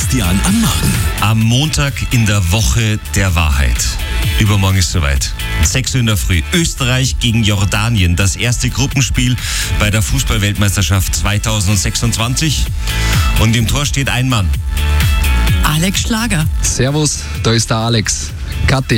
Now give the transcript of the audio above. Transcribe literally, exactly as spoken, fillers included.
Christian am Morgen. Am Montag in der Woche der Wahrheit. Übermorgen ist soweit. sechs Uhr in der Früh. Österreich gegen Jordanien. Das erste Gruppenspiel bei der Fußball-Weltmeisterschaft zweitausendsechsundzwanzig. Und im Tor steht ein Mann. Alex Schlager. Servus, da ist der Alex. Kathi.